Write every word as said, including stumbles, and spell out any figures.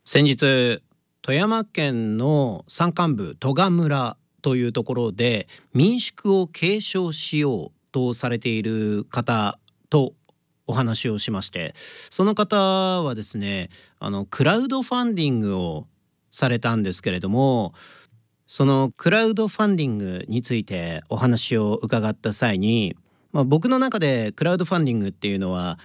先日、富山県の山間部戸賀村というところで民宿を継承しようとされている方とお話をしまして、その方はですね、あのクラウドファンディングをされたんですけれども、そのクラウドファンディングについてお話を伺った際に、まあ、僕の中でクラウドファンディングっていうのは